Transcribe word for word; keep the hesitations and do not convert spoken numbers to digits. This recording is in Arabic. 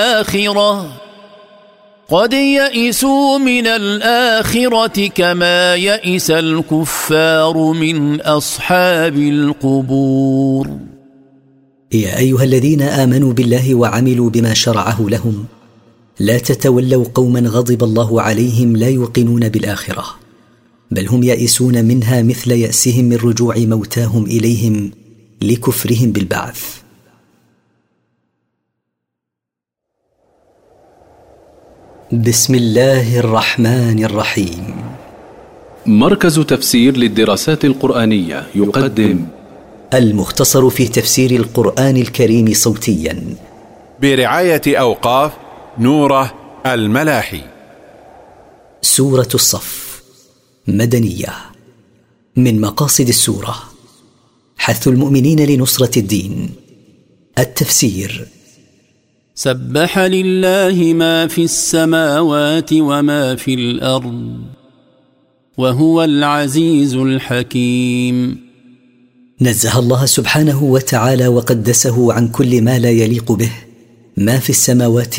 الآخرة قد يئسوا من الآخرة كما يئس الكفار من أصحاب القبور. يا أيها الذين آمنوا بالله وعملوا بما شرعه لهم لا تتولوا قوما غضب الله عليهم لا يوقنون بالآخرة، بل هم يائسون منها مثل يأسهم من رجوع موتاهم إليهم لكفرهم بالبعث. بسم الله الرحمن الرحيم. مركز تفسير للدراسات القرآنية يقدم المختصر في تفسير القرآن الكريم صوتيا برعاية أوقاف نوره الملاحي. سورة الصف مدنية. من مقاصد السورة حث المؤمنين لنصرة الدين. التفسير: سبح لله ما في السماوات وما في الأرض وهو العزيز الحكيم. نزه الله سبحانه وتعالى وقدسه عن كل ما لا يليق به، ما في السماوات